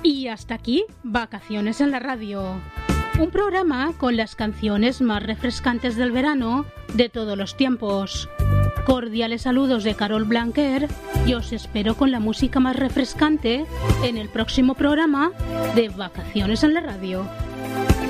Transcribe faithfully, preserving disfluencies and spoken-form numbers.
Y hasta aquí, Vacaciones en la Radio. Un programa con las canciones más refrescantes del verano de todos los tiempos. Cordiales saludos de Carol Blanquer y os espero con la música más refrescante en el próximo programa de Vacaciones en la Radio.